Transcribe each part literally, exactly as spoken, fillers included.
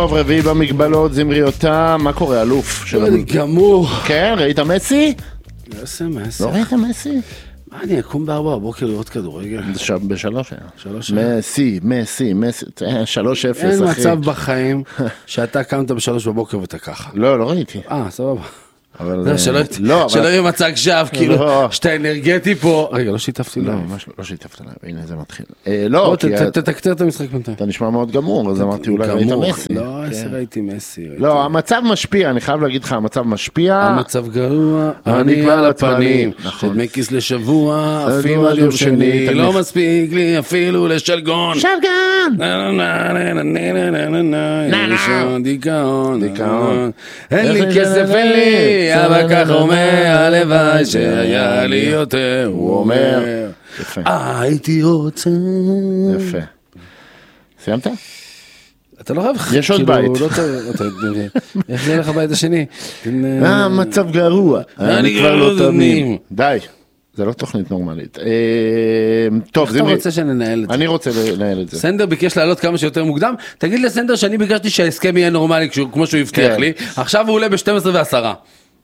טוב, רביעי במגבלות, זמרי אותה, מה קורה, אלוף? גמור. כן, ראית מסי? מסי, מסי. לא ראית מסי? מה, אני אקום בארבע בבוקר לראות כדורגל? בשלוש היה. שלוש היה. מסי, מסי, מסי, שלוש אפס, אחי. אין מצב בחיים שאתה קמת בשלוש בבוקר ואתה ככה. לא, לא ראיתי. אה, סבבה. אבל... שלא יהיה מצג שווא, כאילו, שאתה אנרגטי פה. רגע, לא שיתפתי לא, להם. ממש לא שיתפת להם, הנה זה מתחיל. לא, כי... תקצר את המשחק בינתיים. אתה נשמע מאוד גמור, אז אמרתי אולי ראית מסי. לא, ראיתי מסי. לא, המצב משפיע, אני חייב להגיד לך, המצב משפיע. המצב גרוע, אני על הפנים. שדמי כיס לשבוע, אפילו על יום שני. לא מספיק לי אפילו לשלגון. שלגון! דיכאון, דיכאון. אין לי כסף, אין לי. אבל כך אומר, הלוואי שהיה לי יותר, הוא אומר, הייתי רוצה. יפה. סיימת? אתה לא חייב... יש עוד בית. איך זה לך בית השני? אה, מצב גרוע. אני כבר לא תמים. די. זה לא תוכנית נורמלית. טוב, איך אתה רוצה שננהל את זה? אני רוצה לנהל את זה. סנדר ביקש לעלות כמה שיותר מוקדם. תגיד לסנדר שאני ביקשתי שההסכם יהיה נורמלי כמו שהוא הבטיח לי. עכשיו הוא עולה ב-שתים עשרה ועשרה.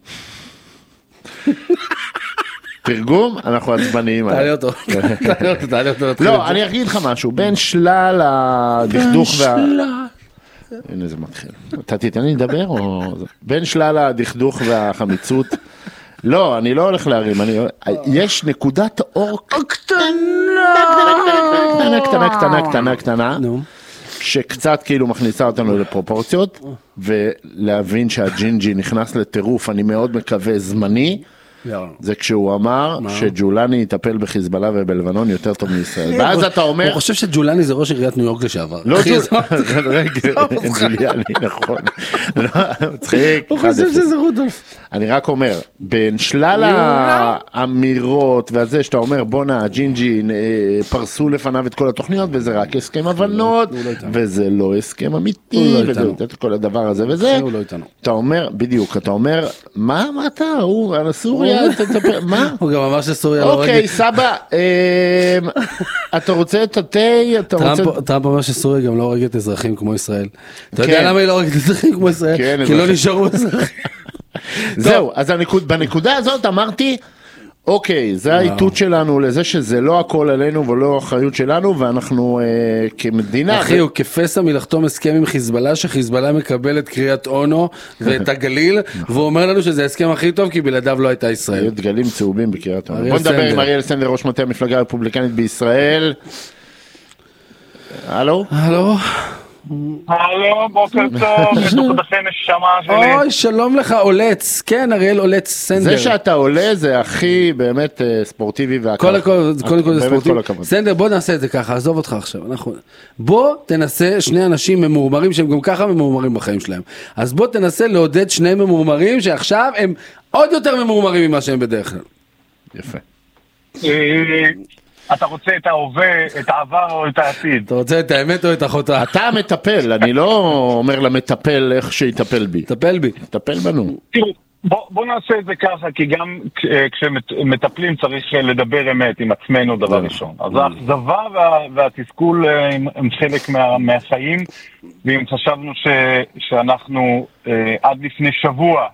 תרגום, אנחנו עצבניים. תעלה אותו. תעלה אותו. לא, אני אגיד לך משהו. בין שלל הדכדוך וה... הנה זה מתחיל. אתה תיתן לי לדבר או... בין שלל הדכדוך והחמיצות... לא, אני לא הולך להרים, אני... יש נקודת אור קטנה, קטנה, קטנה, קטנה, קטנה, קטנה, שקצת כאילו מכניסה אותנו לפרופורציות, ולהבין שהג'ינג'י נכנס לטירוף, אני מאוד מקווה זמני, זה כשהוא אמר שג'ולני יטפל בחיזבאללה ובלבנון יותר טוב מישראל. ואז אתה אומר... הוא חושב שג'ולני זה ראש עיריית ניו יורק לשעבר. לא ג'ולני, נכון. הוא חושב שזה רודולף. אני רק אומר, בין שלל האמירות והזה שאתה אומר, בונה, הג'ינג'י פרסו לפניו את כל התוכניות, וזה רק הסכם הבנות, וזה לא הסכם אמיתי, וכל הדבר הזה וזה. אתה אומר, בדיוק, אתה אומר, מה אמרת? הוא, סוריה, מה? הוא גם אמר שסוריה לא רגע. אוקיי, סבא, אתה רוצה את התה? טראמפ אמר שסוריה גם לא הורגת אזרחים כמו ישראל. אתה יודע למה היא לא הורגת אזרחים כמו ישראל? כי לא נשארו אזרחים. זהו, אז בנקודה הזאת אמרתי, אוקיי, זה האיתות שלנו לזה שזה לא הכל עלינו ולא האחריות שלנו, ואנחנו כמדינה... אחי, הוא כפסע מלחתום הסכם עם חיזבאללה, שחיזבאללה מקבל את קריית אונו ואת הגליל, והוא אומר לנו שזה ההסכם הכי טוב, כי בלעדיו לא הייתה ישראל. היו דגלים צהובים בקריית אונו. בוא נדבר עם אריאל סנדר, ראש מטה המפלגה הרפובליקנית בישראל. הלו? הלו? הלו, בוקר טוב, מתוכדכם נשמה שלי. אוי, שלום לך, אולץ. כן, אריאל אולץ סנדר. זה שאתה עולה זה הכי באמת ספורטיבי והכל. קודם כל זה ספורטיבי. סנדר, בוא נעשה את זה ככה, עזוב אותך עכשיו. בוא תנסה שני אנשים ממורמרים שהם גם ככה ממורמרים בחיים שלהם. אז בוא תנסה לעודד שני ממורמרים שעכשיו הם עוד יותר ממורמרים ממה שהם בדרך כלל. יפה. אתה רוצה את ההווה, את העבר או את העתיד? אתה רוצה את האמת או את החוטא? אתה המטפל, אני לא אומר למטפל איך שיטפל בי. טפל בי. טפל בנו. תראו, בוא, בוא נעשה את זה ככה, כי גם כשמטפלים צריך לדבר אמת עם עצמנו דבר ראשון. אז האכזבה וה, והתסכול הם, הם חלק מה, מהחיים, ואם חשבנו ש, שאנחנו עד לפני שבוע,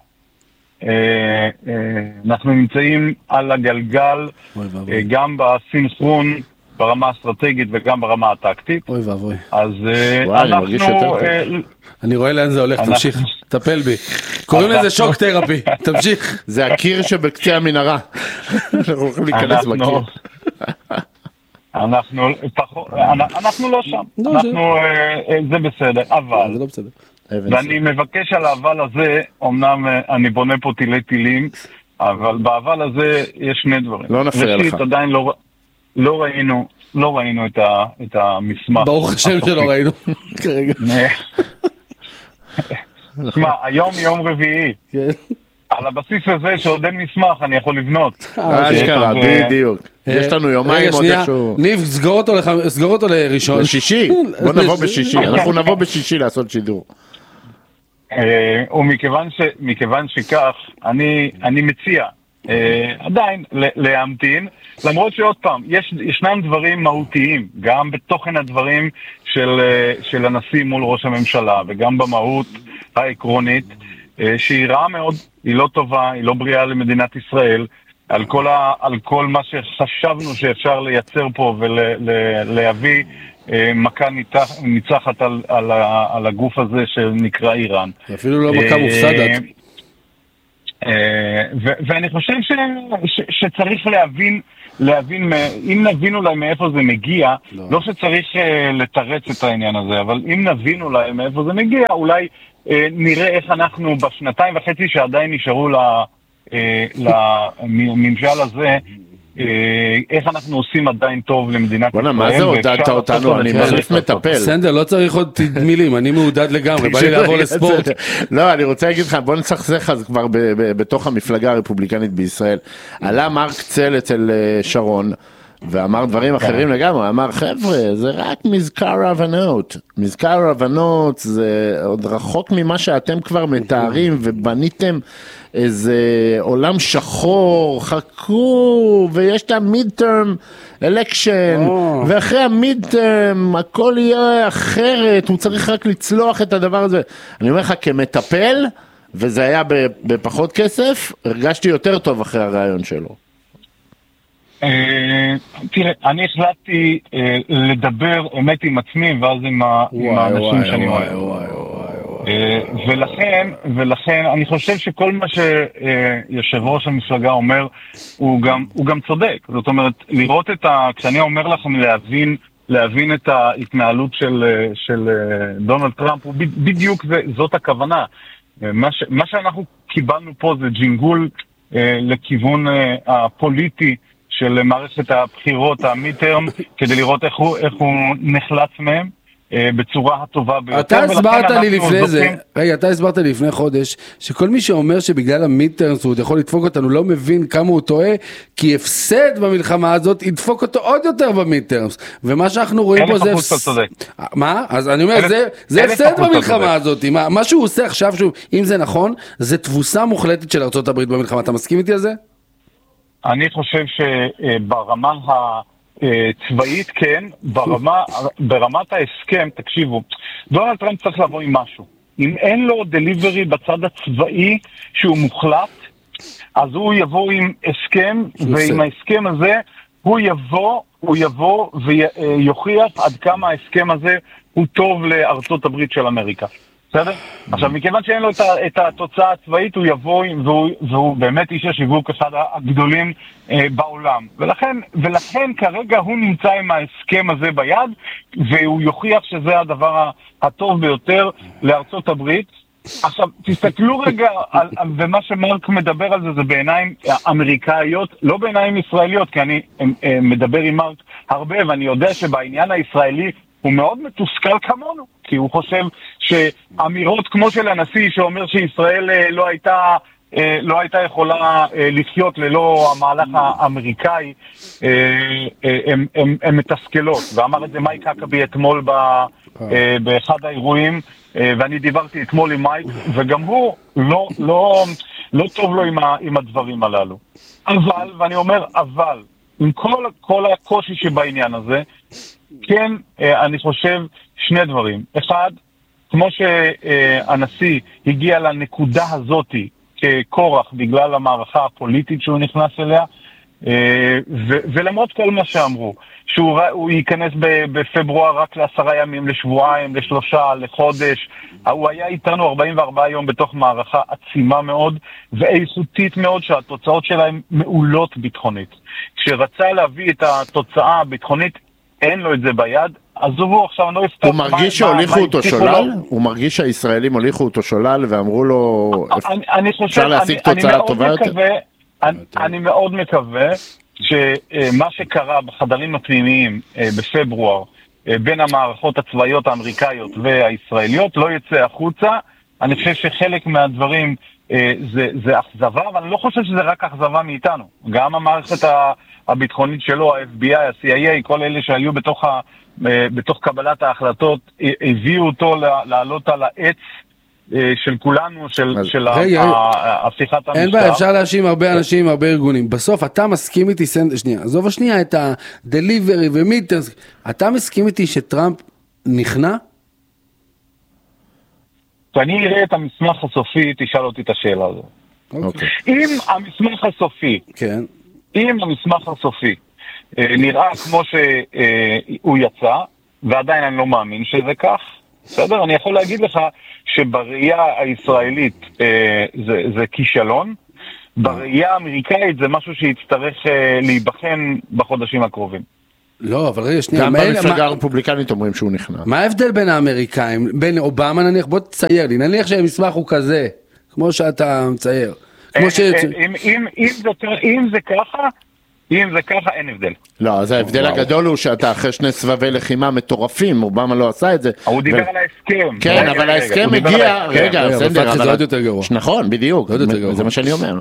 אנחנו נמצאים על הגלגל גם בסינכרון ברמה האסטרטגית וגם ברמה הטקטית. אוי ואבוי. אז אנחנו... אני רואה לאן זה הולך, תמשיך, טפל בי. קוראים לזה שוק תרפי, תמשיך. זה הקיר שבקצה המנהרה. אנחנו הולכים להיכנס בקיר. אנחנו לא שם. זה בסדר, אבל... זה לא בסדר. ואני מבקש על האבל הזה, אמנם אני בונה פה תילי תילים, אבל באבל הזה יש שני דברים. לא נפריע לך. ראשית, עדיין לא, לא ראינו, לא ראינו את, ה, את המסמך. ברוך השם שלא ראינו. כרגע. תשמע, היום יום רביעי. על הבסיס הזה שעוד אין מסמך, אני יכול לבנות. אשכרה, בדיוק. יש לנו יומיים עוד איכשהו. ניב, סגור אותו לראשון. לשישי, בוא נבוא בשישי. אנחנו נבוא בשישי לעשות שידור. ומכיוון ש, מכיוון שכך, אני, אני מציע עדיין להמתין, למרות שעוד פעם, ישנם דברים מהותיים, גם בתוכן הדברים של הנשיא מול ראש הממשלה, וגם במהות העקרונית, שהיא רעה מאוד, היא לא טובה, היא לא בריאה למדינת ישראל, על כל, ה, על כל מה שחשבנו שאפשר לייצר פה ולהביא מכה ניצח, ניצחת על, על, על הגוף הזה שנקרא איראן. אפילו לא מכה מופסדת. ואני חושב ש, ש, שצריך להבין, להבין, אם נבין אולי מאיפה זה מגיע, לא, לא שצריך לתרץ את העניין הזה, אבל אם נבין אולי מאיפה זה מגיע, אולי נראה איך אנחנו בשנתיים וחצי שעדיין נשארו לממשל הזה, איך אנחנו עושים עדיין טוב למדינת ישראל. בוא'נה, מה זה עודדת אותנו? אני מחליף מטפל. סנדר, לא צריך עוד מילים, אני מעודד לגמרי, בא לי לעבור לספורט. לא, אני רוצה להגיד לך, בוא נסכסך אז כבר בתוך המפלגה הרפובליקנית בישראל. עלה מרק צל אצל שרון, ואמר דברים אחרים לגמרי, אמר חבר'ה, זה רק מזכר הבנות, מזכר הבנות זה עוד רחוק ממה שאתם כבר מתארים ובניתם איזה עולם שחור, חכו, ויש את המיד-טרם אלקשן, ואחרי המיד-טרם הכל יהיה אחרת, הוא צריך רק לצלוח את הדבר הזה. אני אומר לך כמטפל, וזה היה בפחות כסף, הרגשתי יותר טוב אחרי הרעיון שלו. תראה, אני החלטתי לדבר אמת עם עצמי ואז עם האנשים שאני רואה. ולכן, ולכן אני חושב שכל מה שיושב ראש המפלגה אומר הוא גם, הוא גם צודק. זאת אומרת, לראות את ה... כשאני אומר לכם להבין, להבין את ההתנהלות של, של דונלד טראמפ, הוא בדיוק זה, זאת הכוונה. מה, ש, מה שאנחנו קיבלנו פה זה ג'ינגול לכיוון הפוליטי של מערכת הבחירות, המיטרם, כדי לראות איך הוא, איך הוא נחלץ מהם בצורה הטובה ביותר. אתה הסברת לי לפני זה, רגע, אתה הסברת לי לפני חודש, שכל מי שאומר שבגלל המיטרמס הוא יכול לדפוק אותנו, לא מבין כמה הוא טועה, כי הפסד במלחמה הזאת ידפוק אותו עוד יותר במיטרמס. ומה שאנחנו רואים פה זה... אלף אחוז אתה צודק. מה? אז אני אומר, זה הפסד במלחמה הזאת. מה שהוא עושה עכשיו, אם זה נכון, זה תבוסה מוחלטת של ארצות הברית במלחמה. אתה מסכים איתי על זה? אני חושב שברמה הצבאית כן, ברמה, ברמת ההסכם, תקשיבו, דונלד טראמפ צריך לבוא עם משהו. אם אין לו דליברי בצד הצבאי שהוא מוחלט, אז הוא יבוא עם הסכם, ועם ההסכם הזה הוא יבוא, הוא יבוא ויוכיח עד כמה ההסכם הזה הוא טוב לארצות הברית של אמריקה. בסדר? עכשיו, מכיוון שאין לו את, ה, את התוצאה הצבאית, הוא יבוא, והוא, והוא באמת איש השיווק אחד הגדולים אה, בעולם. ולכן, ולכן כרגע הוא נמצא עם ההסכם הזה ביד, והוא יוכיח שזה הדבר הטוב ביותר לארצות הברית. עכשיו, תסתכלו רגע, על, על, ומה שמרק מדבר על זה, זה בעיניים אמריקאיות, לא בעיניים ישראליות, כי אני אה, מדבר עם מרק הרבה, ואני יודע שבעניין הישראלי, הוא מאוד מתוסכל כמונו, כי הוא חושב שאמירות כמו של הנשיא שאומר שישראל לא הייתה, לא הייתה יכולה לחיות ללא המהלך האמריקאי, הם, הם, הם מתסכלות, ואמר את זה מייק הקבי אתמול באחד האירועים, ואני דיברתי אתמול עם מייק, וגם הוא לא, לא, לא טוב לו עם, ה, עם הדברים הללו. אבל, ואני אומר אבל, עם כל, כל הקושי שבעניין הזה, כן, אני חושב שני דברים. אחד, כמו שהנשיא הגיע לנקודה הזאת כקורח בגלל המערכה הפוליטית שהוא נכנס אליה, ולמרות כל מה שאמרו, שהוא ייכנס בפברואר רק לעשרה ימים, לשבועיים, לשלושה, לחודש, הוא היה איתנו ארבעים וארבעה יום בתוך מערכה עצימה מאוד ואיכותית מאוד שהתוצאות שלהם מעולות ביטחונית. כשרצה להביא את התוצאה הביטחונית, אין לו את זה ביד, אז הוא עכשיו לא יפתח... הוא מרגיש שהוליכו אותו שולל? הוא מרגיש שהישראלים הוליכו אותו שולל ואמרו לו אפשר להשיג תוצאה טובה יותר? אני מאוד מקווה שמה שקרה בחדרים הפנימיים בפברואר בין המערכות הצבאיות האמריקאיות והישראליות לא יצא החוצה. אני חושב שחלק מהדברים זה, זה אכזבה, אבל אני לא חושב שזה רק אכזבה מאיתנו. גם המערכת הביטחונית שלו, ה-אף בי איי, ה-סי איי איי, כל אלה שהיו בתוך, ה, בתוך קבלת ההחלטות, הביאו אותו לעלות על העץ של כולנו, של, של רגע, הפיכת המשטר. אין בעיה, אפשר להאשים הרבה אנשים, הרבה ארגונים. בסוף אתה מסכים איתי, שנייה, עזוב השנייה את הדליברי ומיטרס, אתה מסכים איתי שטראמפ נכנע? כשאני אראה את המסמך הסופי, תשאל אותי את השאלה הזו. אוקיי. אם המסמך הסופי, כן. אם המסמך הסופי נראה כמו שהוא יצא, ועדיין אני לא מאמין שזה כך, בסדר? אני יכול להגיד לך שבראייה הישראלית זה, זה כישלון, בראייה האמריקאית זה משהו שיצטרך להיבחן בחודשים הקרובים. לא, אבל רגע, שנייה. גם במפלגה הרפובליקנית אומרים שהוא נכנע. מה ההבדל בין האמריקאים, בין אובמה נניח, בוא תצייר לי, נניח שהמסמך הוא כזה, כמו שאתה מצייר. כמו ש... אם, אם, אם, זה, אם זה ככה, אם זה ככה, אין הבדל. לא, אז ההבדל הגדול הוא שאתה אחרי שני סבבי לחימה מטורפים, אובמה לא עשה את זה. הוא דיבר על ההסכם. כן, אבל ההסכם מגיע, רגע, בסדר, זה עוד יותר גרוע. נכון, בדיוק, זה מה שאני אומר.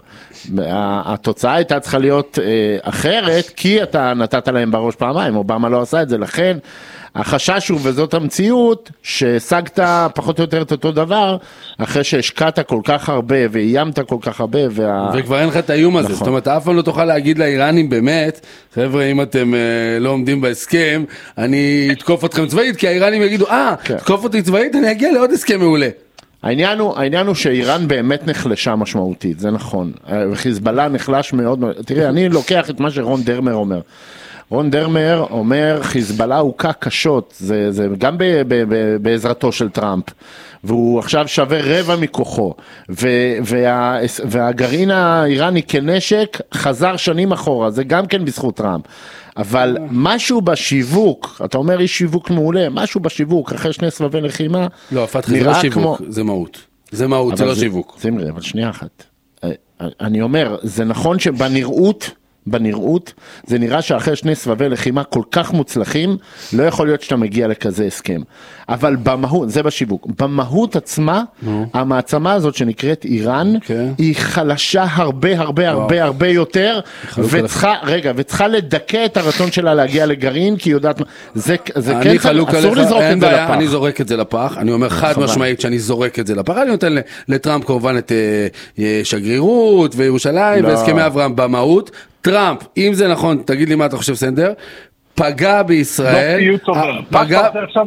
התוצאה הייתה צריכה להיות אחרת, כי אתה נתת להם בראש פעמיים, אובמה לא עשה את זה, לכן החשש הוא, וזאת המציאות, שהשגת פחות או יותר את אותו דבר, אחרי שהשקעת כל כך הרבה, ואיימת כל כך הרבה, וה... וכבר אין לך את האיום הזה, נכון. זאת אומרת, אף פעם לא תוכל להגיד לאיראנים באמת, חבר'ה, אם אתם אה, לא עומדים בהסכם, אני אתקוף אתכם צבאית, כי האיראנים יגידו, אה, כן. תקוף אותי צבאית, אני אגיע לעוד הסכם מעולה. העניין הוא, העניין הוא שאיראן באמת נחלשה משמעותית, זה נכון, וחיזבאללה נחלש מאוד, תראה, אני לוקח את מה שרון דרמר אומר, רון דרמר אומר, חיזבאללה הוקע קשות, זה, זה גם ב, ב, ב, בעזרתו של טראמפ, והוא עכשיו שווה רבע מכוחו, ו, וה, והגרעין האיראני כנשק חזר שנים אחורה, זה גם כן בזכות טראמפ, אבל משהו בשיווק, אתה אומר איש שיווק מעולה, משהו בשיווק, אחרי שני סבבי לחימה, לא, פתח זה לא שיווק, כמו... זה מהות, זה מהות, זה לא זה, שיווק. זמרי, אבל שנייה אחת, אני אומר, זה נכון שבנראות, בנראות, זה נראה שאחרי שני סבבי לחימה כל כך מוצלחים, לא יכול להיות שאתה מגיע לכזה הסכם. אבל במהות, זה בשיווק, במהות עצמה, המעצמה הזאת שנקראת איראן, היא חלשה הרבה הרבה הרבה הרבה יותר, וצריכה, רגע, וצריכה לדכא את הרצון שלה להגיע לגרעין, כי היא יודעת, זה כן, אסור לזרוק את זה לפח. אני זורק את זה לפח, אני אומר חד משמעית שאני זורק את זה לפח, אני נותן לטראמפ כמובן את שגרירות וירושלים והסכמי אברהם במהות, טראמפ, אם זה נכון, תגיד לי מה אתה חושב סנדר, פגע בישראל, פגע,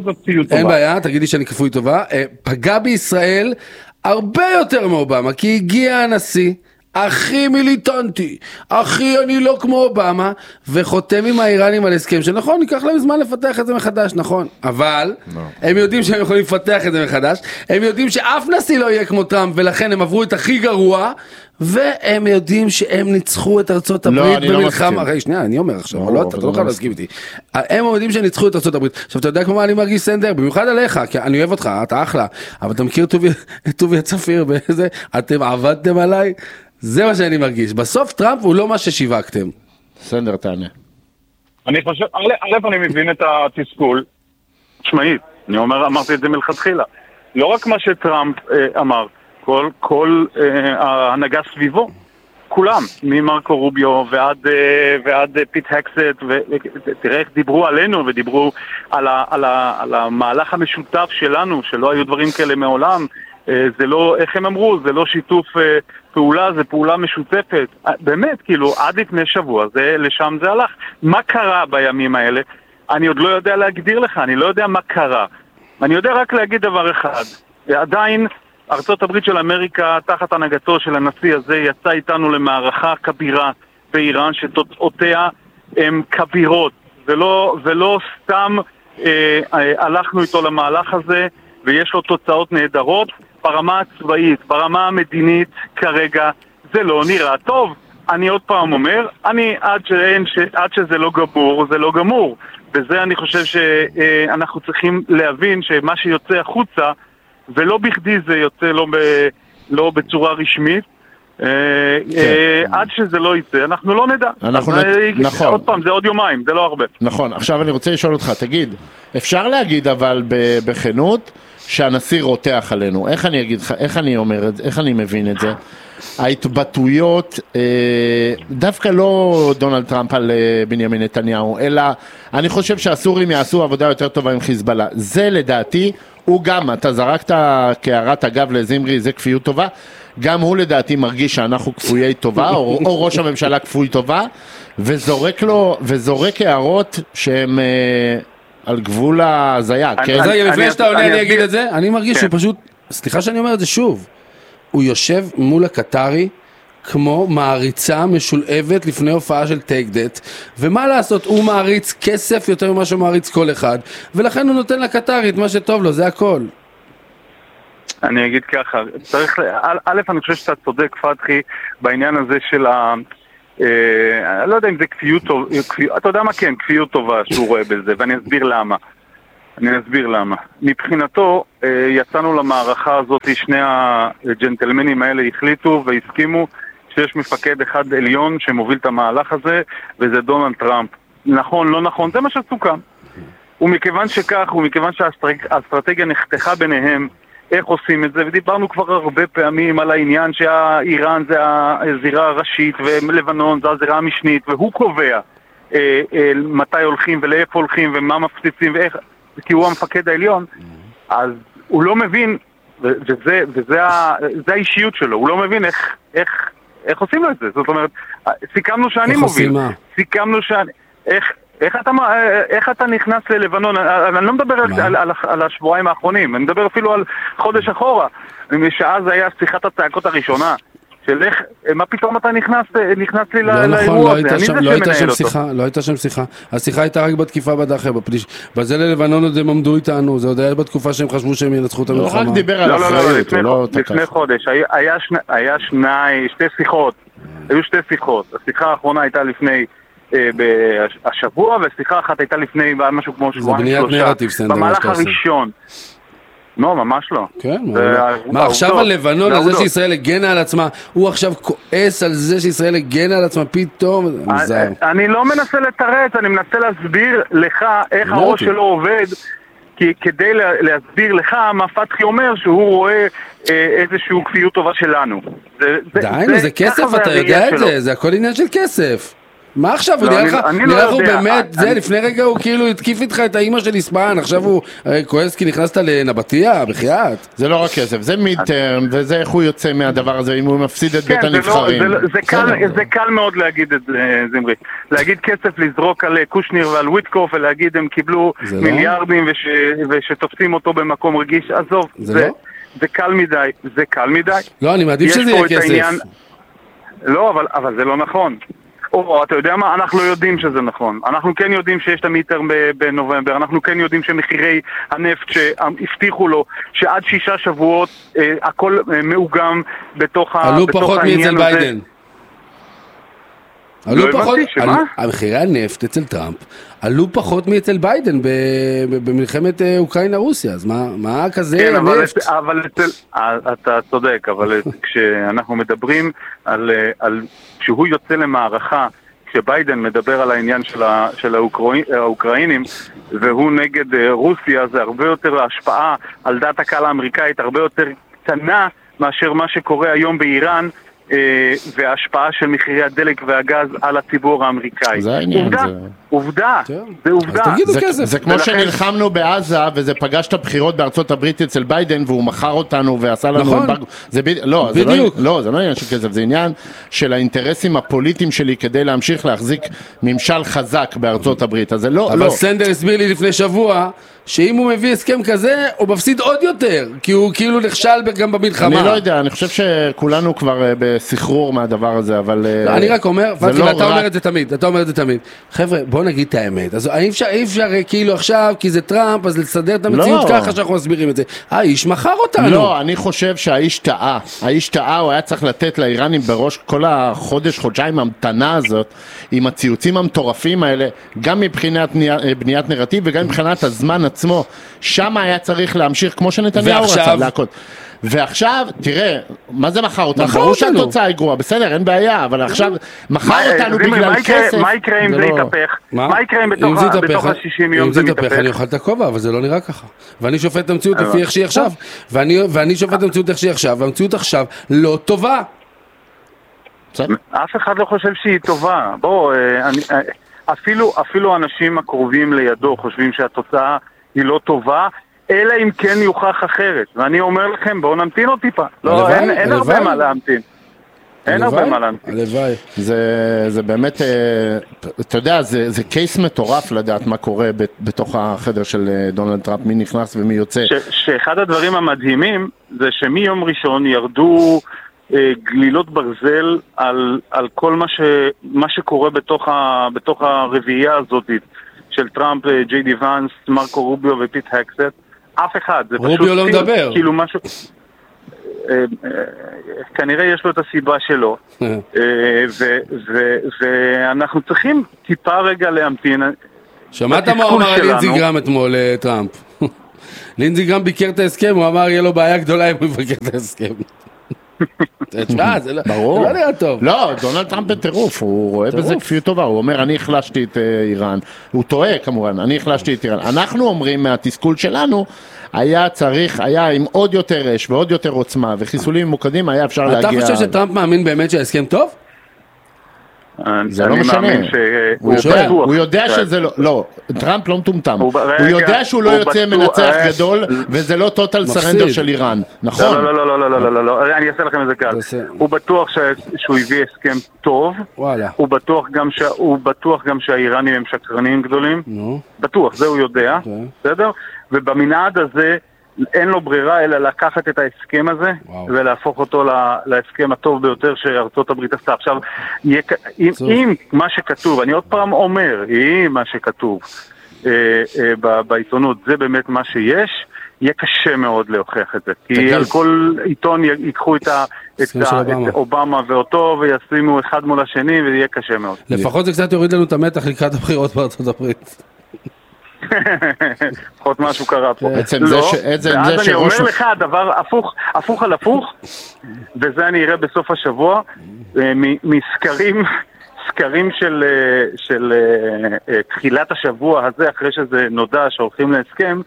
אין בעיה, תגיד לי שאני כפוי טובה, פגע בישראל הרבה יותר מאובמה, כי הגיע הנשיא, הכי מיליטנטי, הכי אני לא כמו אובמה, וחותם עם האיראנים על הסכם, שנכון, ייקח להם זמן לפתח את זה מחדש, נכון, אבל no. הם יודעים שהם יכולים לפתח את זה מחדש, הם יודעים שאף נשיא לא יהיה כמו טראמפ, ולכן הם עברו את הכי גרוע, והם יודעים שהם ניצחו את ארצות הברית לא, במלחמה, אחרי שנייה, אני אומר עכשיו, לא, אתה לא חייב להסכים איתי, הם יודעים שהם ניצחו את ארצות הברית, עכשיו אתה יודע כמו מה אני מרגיש סנדר, במיוחד עליך, כי אני אוהב אותך, אתה אחלה, אבל אתה מכיר את טוביה צפיר באיזה, אתם עבדתם עליי, זה מה שאני מרגיש. בסוף טראמפ הוא לא מה ששיווקתם. סנדר תענה. אני חושב, א' אני מבין את התסכול, תשמעית, אני אומר, אמרתי את זה מלכתחילה. לא רק מה שטראמפ אה, אמר, כל, כל אה, ההנהגה סביבו, כולם, ממרקו רוביו ועד, אה, ועד פיט הקסט, ותראה איך דיברו עלינו ודיברו על, ה, על, ה, על המהלך המשותף שלנו, שלא היו דברים כאלה מעולם, זה לא, איך הם אמרו, זה לא שיתוף פעולה, זה פעולה משותפת. באמת, כאילו, עד לפני שבוע, זה, לשם זה הלך. מה קרה בימים האלה? אני עוד לא יודע להגדיר לך, אני לא יודע מה קרה. אני יודע רק להגיד דבר אחד. עדיין, ארצות הברית של אמריקה, תחת הנהגתו של הנשיא הזה, יצא איתנו למערכה כבירה באיראן, שתוצאותיה הן כבירות, ולא, ולא סתם אה, אה, הלכנו איתו למהלך הזה, ויש לו תוצאות נהדרות. ברמה הצבאית, ברמה המדינית כרגע זה לא נראה טוב. אני עוד פעם אומר, אני עד, שאין, ש, עד שזה לא גמור, זה לא גמור. וזה אני חושב שאנחנו צריכים להבין שמה שיוצא החוצה, ולא בכדי זה יוצא לא, ב, לא בצורה רשמית, עד שזה לא יצא, אנחנו לא נדע. נכון. עוד פעם, זה עוד יומיים, זה לא הרבה. נכון, עכשיו אני רוצה לשאול אותך, תגיד, אפשר להגיד אבל בכנות, שהנשיא רותח עלינו, איך אני אגיד לך, איך אני אומר את זה, איך אני מבין את זה? ההתבטאויות, דווקא לא דונלד טראמפ על בנימין נתניהו, אלא אני חושב שהסורים יעשו עבודה יותר טובה עם חיזבאללה. זה לדעתי הוא גם, אתה זרקת כהערת אגב לזמרי, זה כפיות טובה, גם הוא לדעתי מרגיש שאנחנו כפויי טובה, או, או ראש הממשלה כפוי טובה, וזורק לו, וזורק הערות שהן אה, על גבול הזיה, כן? אז רגע, לפני שאתה עונה אני אגיד את זה, אני מרגיש שהוא פשוט, סליחה שאני אומר את זה שוב, הוא יושב מול הקטרי, כמו מעריצה משולבת לפני הופעה של טייק דט, ומה לעשות, הוא מעריץ כסף יותר ממה שהוא מעריץ כל אחד, ולכן הוא נותן לקטרית מה שטוב לו, זה הכל. אני אגיד ככה, צריך, א', אני חושב שאתה צודק פתחי בעניין הזה של ה... אני לא יודע אם זה כפיות טובה, אתה יודע מה כן, כפיות טובה שהוא רואה בזה, ואני אסביר למה. אני אסביר למה. מבחינתו, יצאנו למערכה הזאת, שני הג'נטלמנים האלה החליטו והסכימו שיש מפקד אחד עליון שמוביל את המהלך הזה, וזה דונלד טראמפ. נכון, לא נכון, זה מה שסוכם. ומכיוון שכך, ומכיוון שהאסטרטגיה נחתכה ביניהם, איך עושים את זה, ודיברנו כבר הרבה פעמים על העניין שהאיראן זה הזירה הראשית, ולבנון זה הזירה המשנית, והוא קובע אה, אה, מתי הולכים ולאיפה הולכים, ומה מפציצים, ואיך, כי הוא המפקד העליון, אז הוא לא מבין, וזה, וזה זה האישיות שלו, הוא לא מבין איך, איך, איך עושים לו את זה. זאת אומרת, סיכמנו שאני מוביל, סיכמנו שאני, איך, איך אתה, איך אתה נכנס ללבנון? אני לא מדבר על, על, על, על השבועיים האחרונים, אני מדבר אפילו על חודש אחורה, שאז היה שיחת הצעקות הראשונה, של איך, מה פתאום אתה נכנס, נכנס לי לא לאירוע נכון, הזה? לא, שם, לא הייתה שם שיחה, לא הייתה שם שיחה. השיחה הייתה רק בתקיפה בדאחר, בפליש. בזה ללבנון עוד הם עמדו איתנו, זה עוד היה בתקופה שהם חשבו שהם ינצחו את המלחמה. הוא רק דיבר על אחריות, הוא לא תקף. לפני חודש, היה, שני, היה שני, שתי שיחות, היו שתי שיחות. השיחה האחרונה הייתה לפני השבוע, ושיחה אחת הייתה לפני משהו כמו שבועיים שלושה. במהלך הראשון. לא, ממש לא. כן, מה עכשיו על לבנון, על זה שישראל הגנה על עצמה, הוא עכשיו כועס על זה שישראל הגנה על עצמה פתאום, מוזר. אני לא מנסה לתרץ, אני מנסה להסביר לך איך הראש שלו עובד, כי כדי להסביר לך מה פתחי אומר שהוא רואה איזשהו כפיות טובה שלנו. די, זה כסף, אתה יודע את זה, זה הכל עניין של כסף. מה עכשיו? הוא נראה לך, הוא באמת, זה לפני רגע הוא כאילו התקיף איתך את האמא של איספן, עכשיו הוא כועס כי נכנסת לנבטיה, בחייאת. זה לא רק כסף, זה מידטרם, וזה איך הוא יוצא מהדבר הזה, אם הוא מפסיד את בית הנבחרים. זה קל מאוד להגיד את זה, זמרי. להגיד כסף, לזרוק על קושניר ועל וויטקוף, ולהגיד הם קיבלו מיליארדים ושתופסים אותו במקום רגיש, עזוב, זה קל מדי, זה קל מדי. לא, אני מעדיף שזה יהיה כסף. לא, אבל זה לא נכון. או, אתה יודע מה? אנחנו לא יודעים שזה נכון. אנחנו כן יודעים שיש את המיטר בנובמבר, אנחנו כן יודעים שמחירי הנפט שהבטיחו לו, שעד שישה שבועות אה, הכל אה, מאוגם בתוך, עלו בתוך פחות מאצל ביידן. עלו לא פחות, שמה? על, מחירי הנפט אצל טראמפ עלו פחות מאצל ביידן ב, ב, במלחמת אוקראינה-רוסיה, אז מה, מה כזה כן, הנפט? אבל, אבל אתה צודק, אבל כשאנחנו מדברים על, על שהוא יוצא למערכה, כשביידן מדבר על העניין של, ה, של האוקראי, האוקראינים, והוא נגד רוסיה, זה הרבה יותר השפעה על דעת הקהל האמריקאית, הרבה יותר קטנה מאשר מה שקורה היום באיראן, וההשפעה של מחירי הדלק והגז על הציבור האמריקאי. זה העניין. עובדה, זה... עובדה, זה עובדה. זה, זה כמו ולכן... שנלחמנו בעזה, וזה פגש את הבחירות בארצות הברית אצל ביידן, והוא מכר אותנו ועשה לנו... נכון. אמברג... זה ב... לא, זה לא, לא, זה לא עניין של כסף, זה עניין של האינטרסים הפוליטיים שלי כדי להמשיך להחזיק ממשל חזק בארצות הברית. אז זה לא... אבל לא. סנדר הסביר לי לפני שבוע, שאם הוא מביא הסכם כזה, הוא מפסיד עוד יותר, כי הוא כאילו נכשל גם במלחמה. אני לא יודע, אני חושב שכולנו כבר בסחרור מהדבר הזה, אבל... לא, אני רק אומר, פתחי, ואתה אומר את זה תמיד, אתה אומר את זה תמיד. חבר'ה, בוא נגיד את האמת. אז אי אפשר, אי אפשר כאילו עכשיו, כי זה טראמפ, אז לסדר את המציאות ככה שאנחנו מסבירים את זה. האיש מכר אותנו. לא, אני חושב שהאיש טעה. האיש טעה, הוא היה צריך לתת לאיראנים בראש כל החודש, חודשיים המתנה הזאת, עם הציוצים המטורפים האלה, גם מבחינת בניית נרטיב וגם מבחינת הזמן עצמו. שם היה צריך להמשיך כמו שנתניהו רצה להכות. ועכשיו, תראה, מה זה מכר אותנו? ברור שהתוצאה היא גרועה, בסדר, אין בעיה, אבל עכשיו מכר אותנו בגלל כסף. מה יקרה אם זה יתהפך? מה יקרה אם בתוך ה-שישים יום זה מתהפך? אני אוכל את הכובע, אבל זה לא נראה ככה. ואני שופט את המציאות לפי איך שהיא עכשיו. ואני שופט את המציאות איך שהיא עכשיו, והמציאות עכשיו לא טובה. אף אחד לא חושב שהיא טובה. בוא, אפילו אנשים הקרובים לידו חושבים שהתוצאה היא לא טובה, אלא אם כן יוכח אחרת. ואני אומר לכם, בואו נמתין עוד טיפה. לא, אין, אין הרבה מה להמתין. אין הרבה מה להמתין. הלוואי. זה, זה באמת, אתה יודע, זה, זה קייס מטורף לדעת מה קורה בתוך החדר של דונלד טראמפ, מי נכנס ומי יוצא. ש, שאחד הדברים המדהימים זה שמיום ראשון ירדו אה, גלילות ברזל על, על כל מה, ש, מה שקורה בתוך, ה, בתוך הרביעייה הזאת של טראמפ, ג'יי די ונס, מרקו רוביו ופיט הקסט. אף אחד. זה פשוט רוביו לא מדבר. כאילו משהו... כנראה יש לו את הסיבה שלו, ואנחנו צריכים טיפה רגע להמתין. שמעת מה הוא אמר על לינזי גרם אתמול טראמפ? לינזי גרם ביקר את ההסכם, הוא אמר יהיה לו בעיה גדולה אם הוא ביקר את ההסכם. תשמע, זה לא נראה טוב. לא, דונלד טראמפ בטירוף, הוא רואה בזה כפיות טובה, הוא אומר אני החלשתי את איראן, הוא טועה כמובן, אני החלשתי את איראן. אנחנו אומרים מהתסכול שלנו, היה צריך, היה עם עוד יותר אש ועוד יותר עוצמה וחיסולים ממוקדים, היה אפשר להגיע... אתה חושב שטראמפ מאמין באמת שההסכם טוב? זה לא משנה, הוא יודע שזה לא, לא, טראמפ לא מטומטם, הוא יודע שהוא לא יוצא מנצח גדול וזה לא טוטל סרנדר של איראן, נכון? לא, לא, לא, לא, לא, לא, אני אעשה לכם את זה קל, הוא בטוח שהוא הביא הסכם טוב, הוא בטוח גם שהאיראנים הם שקרנים גדולים, בטוח, זה הוא יודע, בסדר? ובמנעד הזה אין לו ברירה אלא לקחת את ההסכם הזה וואו. ולהפוך אותו להסכם הטוב ביותר שארצות הברית עשתה. עכשיו, אם, אם מה שכתוב, אני עוד פעם אומר, אם מה שכתוב אה, אה, בעיתונות זה באמת מה שיש, יהיה קשה מאוד להוכיח את זה. כי תגיד. על כל עיתון ייקחו את, ה, את, ה, את אובמה ואותו וישימו אחד מול השני וזה יהיה קשה מאוד. לפחות זה קצת יוריד לנו את המתח לקראת הבחירות בארצות הברית. לפחות משהו קרה פה. לא, ואז אני אומר לך הדבר הפוך, הפוך על הפוך, וזה אני אראה בסוף השבוע, מסקרים, סקרים של, של תחילת השבוע הזה, אחרי שזה נודע שהולכים להסכם,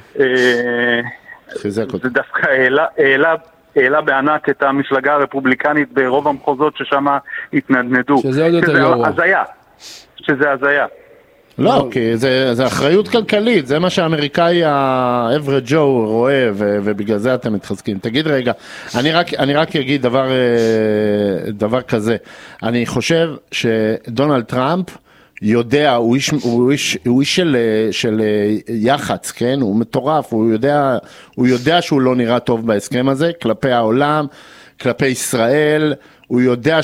זה דווקא העלה העלה בענק את המפלגה הרפובליקנית ברוב המחוזות ששם התנדנדו. שזה עוד יותר גרוע. הזיה. שזה הזיה. לא, כי זה, זה אחריות כלכלית, זה מה שהאמריקאי האברד ג'ו רואה, ו, ובגלל זה אתם מתחזקים. תגיד רגע, אני רק, אני רק אגיד דבר, דבר כזה, אני חושב שדונלד טראמפ יודע, הוא איש, הוא איש, הוא איש של, של יחץ, כן? הוא מטורף, הוא יודע, הוא יודע שהוא לא נראה טוב בהסכם הזה, כלפי העולם, כלפי ישראל, הוא יודע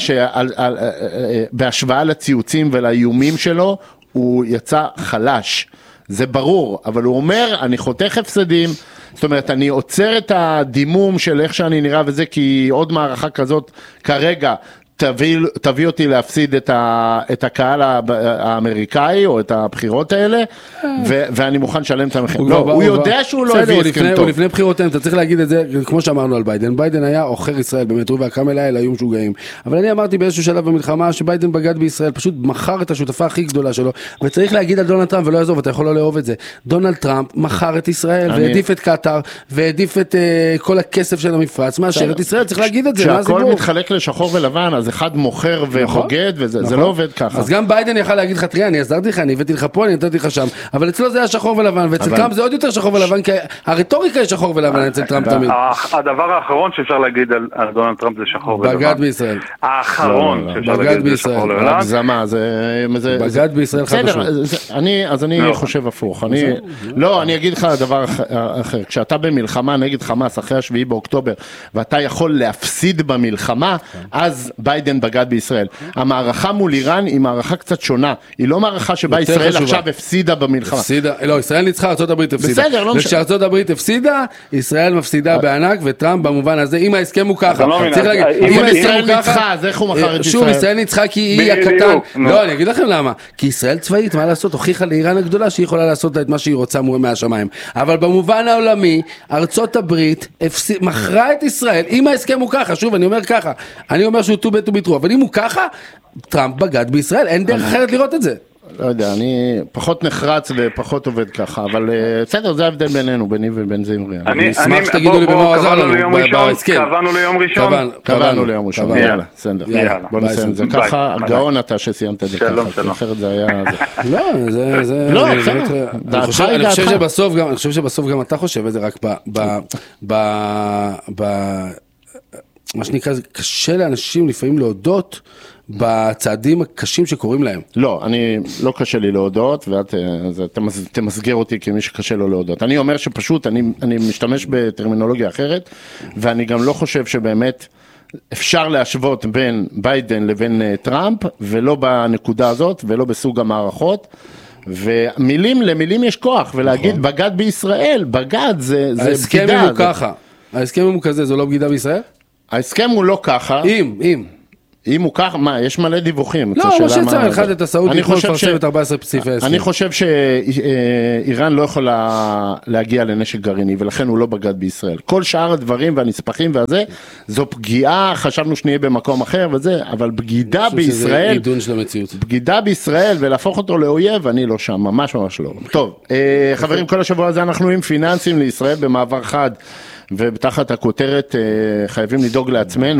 שבהשוואה לציוצים ולאיומים שלו, הוא יצא חלש, זה ברור, אבל הוא אומר, אני חותך הפסדים, זאת אומרת, אני עוצר את הדימום של איך שאני נראה וזה, כי עוד מערכה כזאת כרגע, תביא, תביא אותי להפסיד את, ה, את הקהל האמריקאי, או את הבחירות האלה, ו, ואני מוכן לשלם את המחיר. לא, הוא יודע שהוא לא הביא הסכם טוב. הוא לפני בחירותיהם, אתה צריך להגיד את זה, כמו שאמרנו על ביידן, ביידן היה עוכר ישראל, באמת, הוא והקאמל האלה היו משוגעים. אבל אני אמרתי באיזשהו שלב במלחמה, שביידן בגד בישראל, פשוט מכר את השותפה הכי גדולה שלו, וצריך להגיד על דונלד טראמפ, ולא יעזוב, אתה יכול לא לאהוב את זה. דונלד טראמפ מכר את ישראל, והעדיף את קטר, והעדיף את כל הכסף של המפרץ, מאשר את ישראל, צריך להגיד את זה. שהכל מתחלק לשחור ולבן, אז אחד מוכר ובוגד, וזה לא עובד ככה. אז גם ביידן יכל להגיד לך, תראה, אני עזרתי לך, אני הבאתי לך פה, אני נתתי לך שם, אבל אצלו זה היה שחור ולבן, ואצל טראמפ זה עוד יותר שחור ולבן, כי הרטוריקה היא שחור ולבן אצל טראמפ תמיד. הדבר האחרון שאפשר להגיד על דונלד טראמפ זה שחור ולבן. בגד בישראל. האחרון שאפשר להגיד זה שחור ולבן. הגזמה, זה... בגד בישראל חדשות. אז אני חושב הפוך. לא, אני אגיד לך דבר אחר. כשאתה במלחמה נגד חמאס אחרי השביעי באוקטובר, ואתה יכול להפסיד במלחמה, אז ביידן בגד בישראל. המערכה מול איראן היא מערכה קצת שונה. היא לא מערכה שבה ישראל עכשיו הפסידה במלחמה. הפסידה, לא, ישראל ניצחה, ארצות הברית הפסידה. בסדר, לא משנה. וכשארצות הברית הפסידה, ישראל מפסידה בענק, וטראמפ במובן הזה, אם ההסכם הוא ככה, צריך להגיד, אם ישראל ניצחה, אז איך הוא מכר את ישראל? שוב, ישראל ניצחה כי היא הקטן. לא, אני אגיד לכם למה. כי ישראל צבאית, מה לעשות? הוכיחה לאיראן הגדולה שהיא יכולה לעשות את מה שהיא רוצה מהשמיים. אבל במובן העולמי, ארצות הברית מכרה את ישראל. אם ההסכם הוא ככה, שוב, אני אומר ככה. אני אומר שהוא too bad to be true, אבל אם הוא ככה, טראמפ בגד בישראל, אין דרך אחרת לראות את זה. לא יודע, אני פחות נחרץ ופחות עובד ככה, אבל בסדר, זה ההבדל בינינו, ביני ובין זמרי. אני אשמח שתגידו לי במה הוא עזר לנו בהסכם. קבענו ליום ראשון. קבענו ליום ראשון, יאללה, בסדר. בוא נסיים את זה ככה, הגאון אתה שסיימת את זה ככה, אחרת זה היה... לא, זה... לא, בסדר. אני חושב שבסוף גם, אני חושב שבסוף גם אתה חושב את זה, רק ב... מה שנקרא, זה קשה לאנשים לפעמים להודות בצעדים הקשים שקורים להם. לא, אני, לא קשה לי להודות, ואתה תמסגר אותי כמי שקשה לו להודות. אני אומר שפשוט, אני, אני משתמש בטרמינולוגיה אחרת, ואני גם לא חושב שבאמת אפשר להשוות בין ביידן לבין טראמפ, ולא בנקודה הזאת, ולא בסוג המערכות, ומילים, למילים יש כוח, ולהגיד בגד בישראל, בגד זה, זה ההסכם בגידה. הוא ככה, ההסכם הוא כזה, זה לא בגידה בישראל? ההסכם הוא לא ככה. אם, אם. אם הוא כך, מה, יש מלא דיווחים. לא, משה צריך אחד את הסעודי, יכול לפרסם את ארבע עשרה סעיפי ההסכם. אני חושב שאיראן לא יכולה להגיע לנשק גרעיני, ולכן הוא לא בגד בישראל. כל שאר הדברים והנספחים והזה, זו פגיעה, חשבנו שנהיה במקום אחר וזה, אבל בגידה בישראל, עידון של המציאות. בגידה בישראל ולהפוך אותו לאויב, אני לא שם, ממש ממש לא. טוב, חברים, כל השבוע הזה אנחנו עם פיננסים לישראל במעבר חד, ובתחת הכותרת חייבים לדאוג לעצמנו.